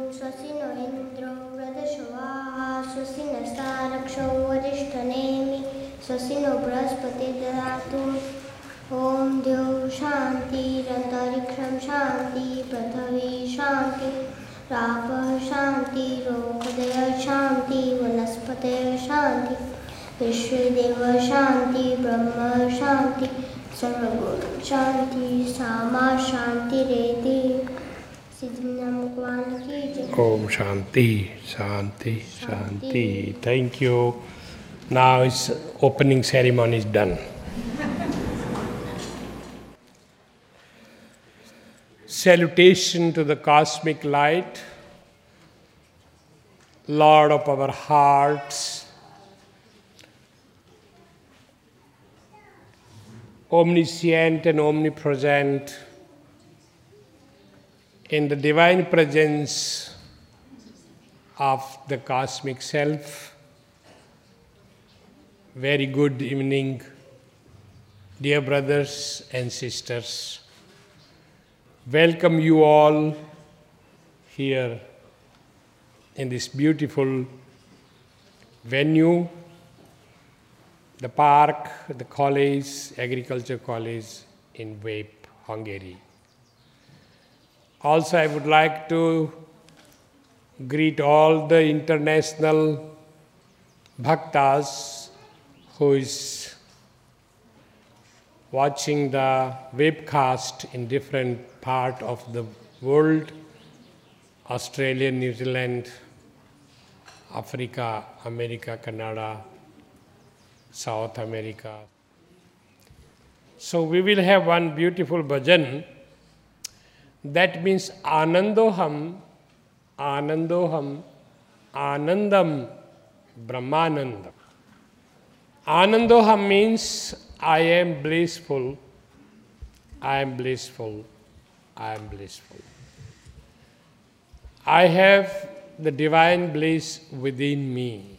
स्वस्ति नो इन्द्रो वृद्धश्रवाः स्वस्ति नस्तारक्षो वरिष्ठनेमि स्वस्ति नो बृहस्पतिर्दधातु ॐ द्यौः शान्तिरन्तरिक्षं शान्ति पृथिवी शान्ति रापः शान्ति रोगदयः शान्ति वनस्पतयः शान्ति विश्वे देवः शान्ति ब्रह्म शान्ति सर्वगुण शान्ति सामा शान्तिरेति सिद्धिनाम भगवान की जय। Om Shanti, Shanti, Shanti. Thank you. Now its opening ceremony is done. Salutation to the cosmic light, Lord of our hearts, omniscient and omnipresent, in the divine presence of the cosmic self. Very good evening, dear brothers and sisters. Welcome you all here in this beautiful venue, the park, the college, agriculture college in Vape, Hungary. Also, I would like to greet all the international bhaktas who is watching the webcast in different part of the world, Australia, New Zealand, Africa, America, Canada, South America. So we will have one beautiful bhajan. That means Anandoham, Anandoham, Anandam, Brahmanandam. Anandoham means I am blissful, I am blissful, I am blissful. I have the divine bliss within me.